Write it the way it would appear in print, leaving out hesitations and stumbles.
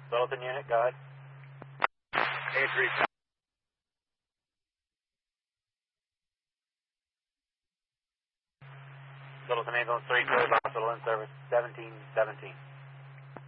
Littleton unit, go ahead. Adrian. Littleton ambulance 3, clear hospital in service 1717.